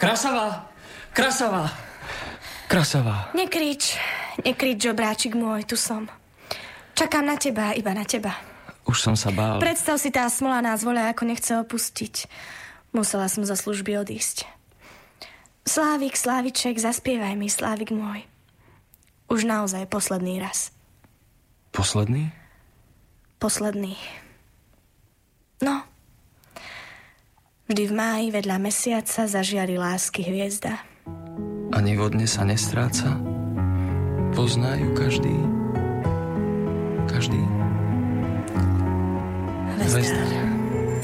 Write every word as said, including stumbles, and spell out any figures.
Krasavá! Krasavá! Krasavá! Nekrič, nekrič, žobráčik môj, tu som. Čakám na teba, iba na teba. Už som sa bál. Predstav si, tá smola nás voľa, ako nechce opustiť. Musela som za služby odísť. Slávik, Sláviček, zaspievaj mi, Slávik môj. Už naozaj posledný raz. Posledný? Posledný. No. Vždy v máji vedľa mesiaca zažiari lásky hviezda. Ani vodne sa nestráca. Poznajú každý. Každý. Vestár.